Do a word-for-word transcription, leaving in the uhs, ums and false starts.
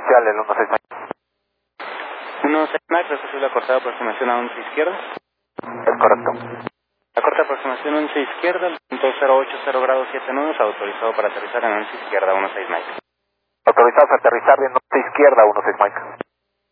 oficial, el uno seis Mike. uno seis Mike, recibe la cortada aproximación a once izquierda. Es correcto. La corta aproximación once izquierda, el punto cero ocho cero grados siete nudos, autorizado para aterrizar en once izquierda, uno seis Mike. Autorizados a aterrizar en once izquierda, uno seis Mike.